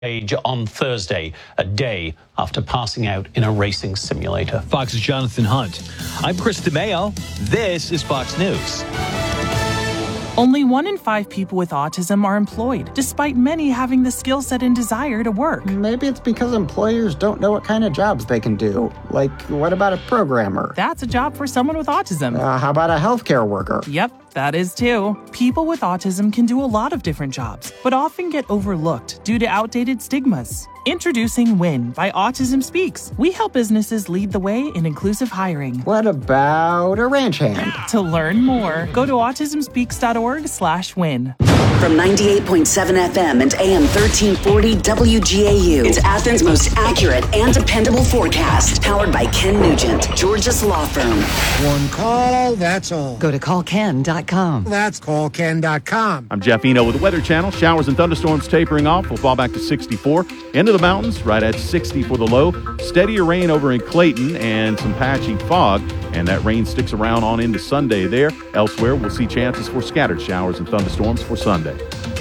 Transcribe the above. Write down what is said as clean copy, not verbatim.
Age on Thursday, a day after passing out in a racing simulator. Fox's Jonathan Hunt. I'm Chris DeMeo. This is Fox News. Only 1 in 5 people with autism are employed, despite many having the skill set and desire to work. Maybe it's because employers don't know what kind of jobs they can do. Like, what about a programmer? That's a job for someone with autism. How about a healthcare worker? Yep, that is too. People with autism can do a lot of different jobs, but often get overlooked due to outdated stigmas. Introducing WIN by Autism Speaks. We help businesses lead the way in inclusive hiring. What about a ranch hand? To learn more, go to autismspeaks.org/win. From 98.7 FM and AM 1340 WGAU, it's Athens' most accurate and dependable forecast. Powered by Ken Nugent, Georgia's law firm. One call, that's all. Go to callken.com. That's callken.com. I'm Jeff Eno with the Weather Channel. Showers and thunderstorms tapering off. We'll fall back to 64. Into the mountains, right at 60 for the low. Steadier rain over in Clayton and some patchy fog. And that rain sticks around on into Sunday there. Elsewhere, we'll see chances for scattered showers and thunderstorms for Sunday.